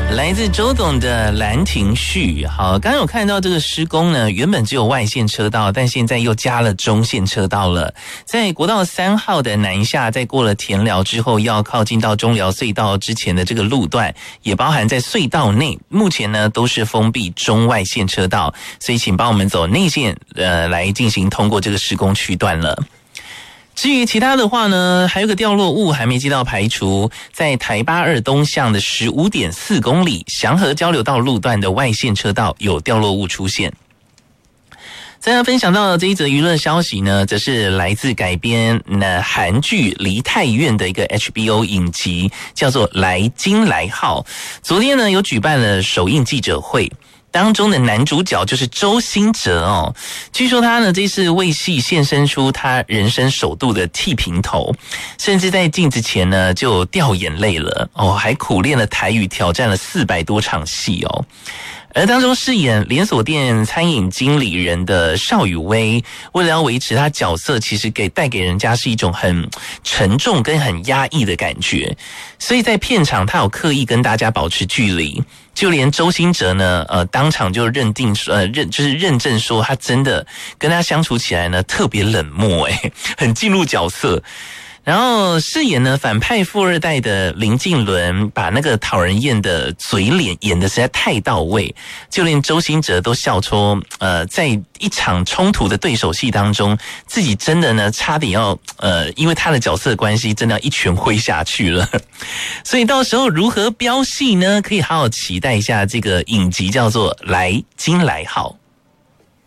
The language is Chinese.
来自周董的《兰亭序》。好，刚刚有看到这个施工呢，原本只有外线车道，但现在又加了中线车道了。在国道3号的南下，在过了田寮之后，要靠近到中寮隧道之前的这个路段，也包含在隧道内，目前呢都是封闭中外线车道，所以请帮我们走内线来进行通过这个施工区段了。至于其他的话呢，还有个掉落物还没接到排除，在台8-2东向的 15.4 公里祥和交流道路段的外线车道有掉落物出现。再来分享到的这一则娱乐消息呢，则是来自改编韩剧《梨泰院》的一个 HBO 影集，叫做《来金来号》。昨天呢有举办了首映记者会，当中的男主角就是周兴哲哦，据说他呢这次为戏献身出他人生首度的剃平头，甚至在镜子前呢就掉眼泪了哦，还苦练了台语，挑战了400多场戏哦。而当中饰演连锁店餐饮经理人的邵雨薇，为了要维持他角色，其实带给人家是一种很沉重跟很压抑的感觉，所以在片场他有刻意跟大家保持距离，就连周兴哲呢当场就认证说他真的跟他相处起来呢特别冷漠很进入角色。然后饰演呢反派富二代的林敬伦，把那个讨人厌的嘴脸演得实在太到位，就连周兴哲都笑说在一场冲突的对手戏当中，自己真的呢差点要因为他的角色的关系真的要一拳挥下去了。所以到时候如何飙戏呢，可以好好期待一下这个影集，叫做《来金来号》。